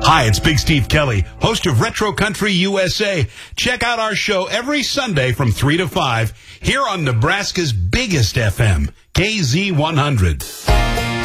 Hi, it's Big Steve Kelly, host of Retro Country USA. Check out our show every Sunday from 3 to 5 here on Nebraska's biggest FM, KZ100.